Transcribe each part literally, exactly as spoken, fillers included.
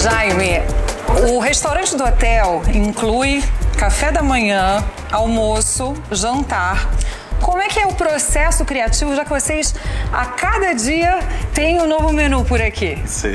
Jaime, o restaurante do hotel inclui café da manhã, almoço, jantar. Como é que é o processo criativo, já que vocês a cada dia têm um novo menu por aqui? Sí.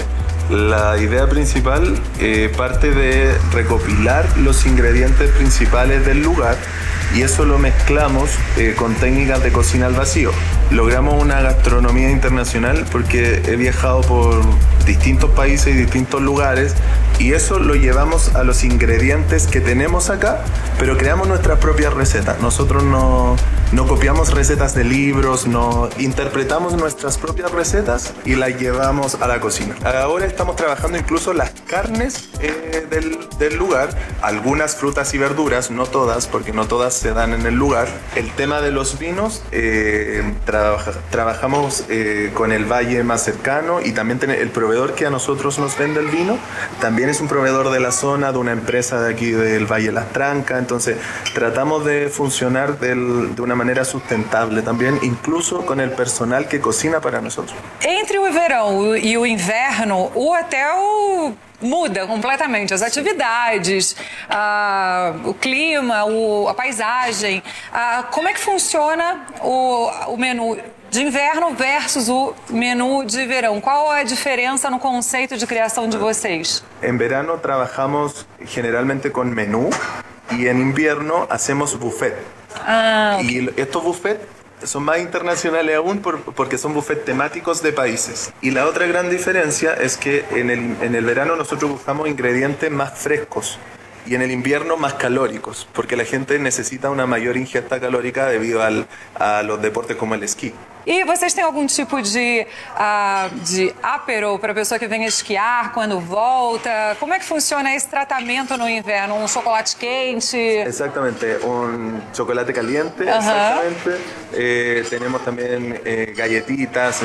La idea principal eh, parte de recopilar los ingredientes principales del lugar y eso lo mezclamos eh, con técnicas de cocina al vacío. Logramos una gastronomía internacional porque he viajado por distintos países y distintos lugares y eso lo llevamos a los ingredientes que tenemos acá, pero creamos nuestras propias recetas. Nosotros no, no copiamos recetas de libros, no interpretamos nuestras propias recetas y las llevamos a la cocina. Ahora estamos trabajando incluso las carnes eh, del, del lugar, algunas frutas y verduras, no todas, porque no todas se dan en el lugar. El tema de los vinos, eh, trabaja, trabajamos eh, con el valle más cercano y también el proveedor que a nosotros nos vende el vino, también es un proveedor de la zona, de una empresa de aquí del Valle de Las Trancas, entonces tratamos de funcionar del, de una manera sustentable también, incluso con el personal que cocina para nosotros. Entre o verão e o inverno, o hotel muda completamente as atividades, uh, o clima, o, a paisagem. Uh, como é que funciona o, o menu de inverno versus o menu de verão? Qual a diferença no conceito de criação de vocês? En verano trabajamos generalmente con menú y en invierno hacemos buffet. Ah, okay. Y estos buffets son más internacionales aún por, porque son buffets temáticos de países. Y la otra gran diferencia es que en el, en el verano nosotros buscamos ingredientes más frescos y en el invierno más calóricos, porque la gente necesita una mayor ingesta calórica debido al, a los deportes como el esquí. E vocês têm algum tipo de, uh, de apero para a pessoa que vem esquiar quando volta? Como é que funciona esse tratamento no inverno? Um chocolate quente? Exactamente, un chocolate caliente, uh-huh. exactamente. Eh, tenemos también eh, galletitas.